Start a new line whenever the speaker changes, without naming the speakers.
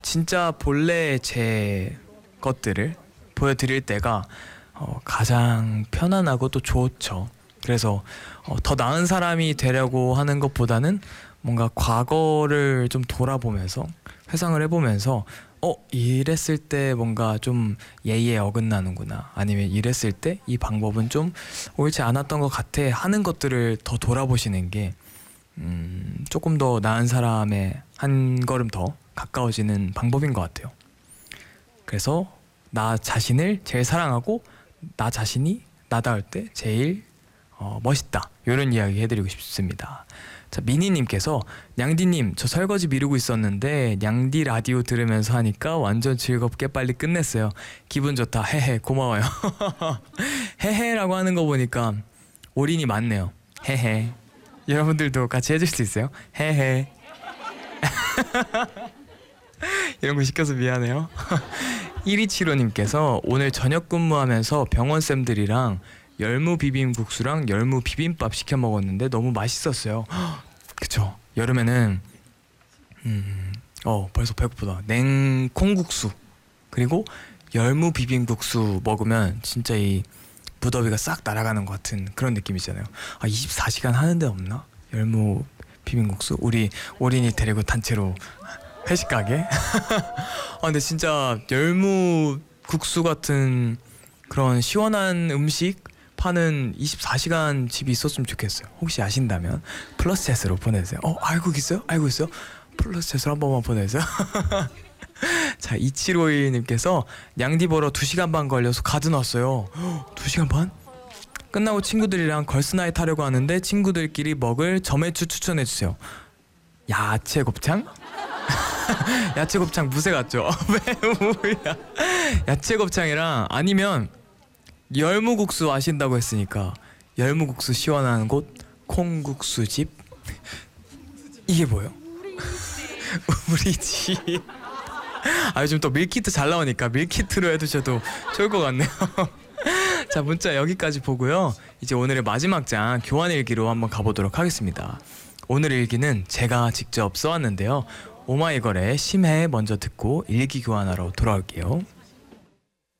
진짜 본래 제 것들을 보여드릴 때가 가장 편안하고 또 좋죠. 그래서 더 나은 사람이 되려고 하는 것보다는 뭔가 과거를 좀 돌아보면서 회상을 해보면서 이랬을 때 뭔가 좀 예의에 어긋나는구나, 아니면 이랬을 때 이 방법은 좀 옳지 않았던 것 같아 하는 것들을 더 돌아보시는 게 조금 더 나은 사람에 한 걸음 더 가까워지는 방법인 것 같아요. 그래서 나 자신을 제일 사랑하고 나 자신이 나다울 때 제일 멋있다, 이런 이야기 해드리고 싶습니다. 자, 미니님께서 냥디님, 저 설거지 미루고 있었는데 냥디 라디오 들으면서 하니까 완전 즐겁게 빨리 끝냈어요. 기분 좋다. 헤헤, 고마워요. 헤헤라고 하는 거 보니까 올인이 많네요. 헤헤. 여러분들도 같이 해줄 수 있어요? 헤헤. 이런 거 시켜서 미안해요. 1275님께서 오늘 저녁 근무하면서 병원쌤들이랑 열무 비빔국수랑 열무 비빔밥 시켜 먹었는데 너무 맛있었어요. 그쵸, 여름에는 벌써 배고프다. 냉콩국수 그리고 열무 비빔국수 먹으면 진짜 이 무더위가 싹 날아가는 것 같은 그런 느낌이잖아요. 24시간 하는 데 없나? 열무 비빔국수? 우리 올인이 데리고 단체로 회식 가게? 근데 진짜 열무 국수 같은 그런 시원한 음식 파는 24시간 집이 있었으면 좋겠어요. 혹시 아신다면 플러스 챗으로 보내주세요. 알고 있어요? 알고 있어요? 플러스 챗으로 한 번만 보내주세요. 자, 2751님께서 냥디 보러 2시간 반 걸려서 가든 왔어요. 2시간 반? 끝나고 친구들이랑 걸스나잇 하려고 하는데 친구들끼리 먹을 점액추 추천해주세요. 야채 곱창? 야채 곱창 무쇠 같죠? 왜 뭐야? 야채 곱창이랑, 아니면 열무국수 아신다고 했으니까 열무국수 시원한 곳 콩국수집. 이게 뭐예요? 우리 집. 요즘 또 밀키트 잘 나오니까 밀키트로 해두셔도 좋을 것 같네요. 자, 문자 여기까지 보고요. 이제 오늘의 마지막 장 교환일기로 한번 가보도록 하겠습니다. 오늘 일기는 제가 직접 써왔는데요. 오마이걸의 심해 먼저 듣고 일기 교환하러 돌아올게요.